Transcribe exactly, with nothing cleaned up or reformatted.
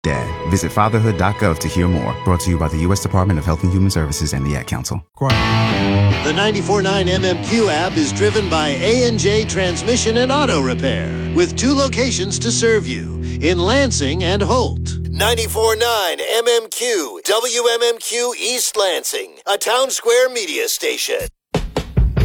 Dad. Visit fatherhood dot gov to hear more. Brought to you by the U S Department of Health and Human Services and the Ad Council. Quiet. The ninety-four point nine M M Q app is driven by A and J Transmission and Auto Repair, with two locations to serve you, in Lansing and Holt. ninety-four point nine M M Q, W M M Q East Lansing, a Town Square media station.